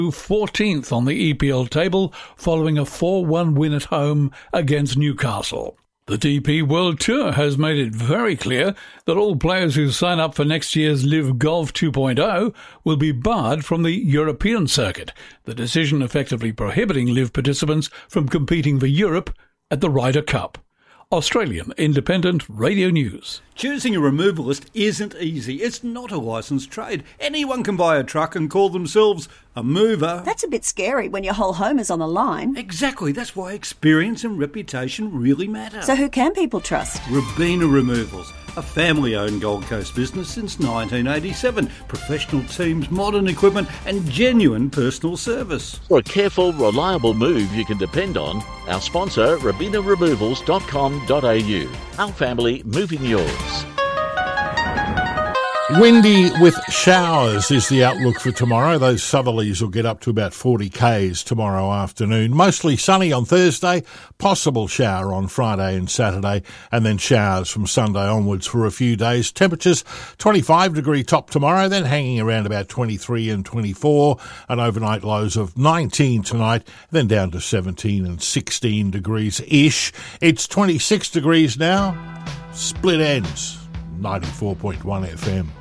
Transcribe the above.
14th on the EPL table following a 4-1 win at home against Newcastle. The DP World Tour has made it very clear that all players who sign up for next year's Live Golf 2.0 will be barred from the European circuit, the decision effectively prohibiting Live participants from competing for Europe at the Ryder Cup. Australian Independent Radio News. Choosing a removalist isn't easy. It's not a licensed trade. Anyone can buy a truck and call themselves a mover. That's a bit scary when your whole home is on the line. Exactly. That's why experience and reputation really matter. So who can people trust? Robina Removals, a family-owned Gold Coast business since 1987. Professional teams, modern equipment and genuine personal service. For a careful, reliable move you can depend on, our sponsor, RobinaRemovals.com.au. Our family moving yours. Windy with showers is the outlook for tomorrow. Those southerlies will get up to about 40 k's tomorrow afternoon. Mostly sunny on Thursday, possible shower on Friday and Saturday, and then showers from Sunday onwards for a few days. Temperatures 25-degree top tomorrow, then hanging around about 23 and 24, and overnight lows of 19 tonight, then down to 17 and 16 degrees-ish. It's 26 degrees now. Split ends, 94.1 FM.